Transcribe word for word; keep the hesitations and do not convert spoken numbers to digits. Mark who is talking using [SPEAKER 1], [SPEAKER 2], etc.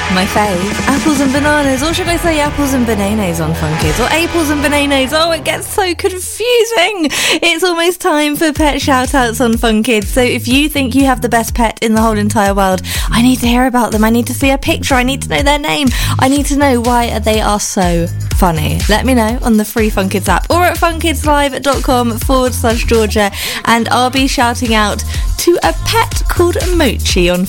[SPEAKER 1] My fave, apples and bananas, or should I say apples and bananas on Fun Kids, or apples and bananas? Oh, it gets so confusing. It's almost time for pet shout-outs on Fun Kids, so if you think you have the best pet in the whole entire world, I need to hear about them. I need to see a picture. I need to know their name. I need to know why they are so funny. Let me know on the free Fun Kids app or at funkidslive.com forward slash Georgia, and I'll be shouting out to a pet called Mochi on